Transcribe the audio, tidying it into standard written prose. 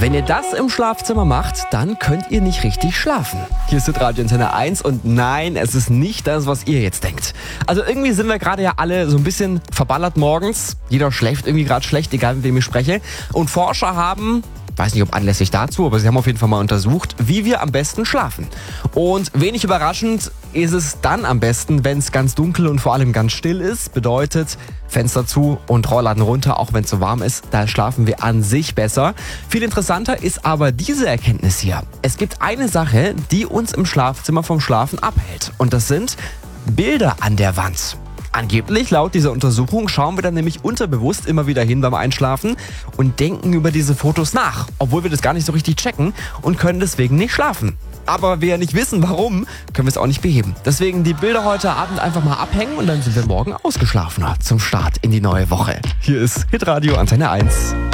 Wenn ihr das im Schlafzimmer macht, dann könnt ihr nicht richtig schlafen. Hier ist Radio Antenne 1 und nein, es ist nicht das, was ihr jetzt denkt. Also irgendwie sind wir gerade ja alle so ein bisschen verballert morgens. Jeder schläft irgendwie gerade schlecht, egal mit wem ich spreche. Und Forscher haben, weiß nicht ob anlässlich dazu, aber sie haben auf jeden Fall mal untersucht, wie wir am besten schlafen. Und wenig überraschend ist es dann am besten, wenn es ganz dunkel und vor allem ganz still ist. Bedeutet, Fenster zu und Rollladen runter, auch wenn es so warm ist. Da schlafen wir an sich besser. Viel interessanter ist aber diese Erkenntnis hier. Es gibt eine Sache, die uns im Schlafzimmer vom Schlafen abhält. Und das sind Bilder an der Wand. Angeblich, laut dieser Untersuchung, schauen wir dann nämlich unterbewusst immer wieder hin beim Einschlafen und denken über diese Fotos nach, obwohl wir das gar nicht so richtig checken und können deswegen nicht schlafen. Aber wir ja nicht wissen, warum, können wir es auch nicht beheben. Deswegen die Bilder heute Abend einfach mal abhängen und dann sind wir morgen ausgeschlafener zum Start in die neue Woche. Hier ist Hitradio Antenne 1.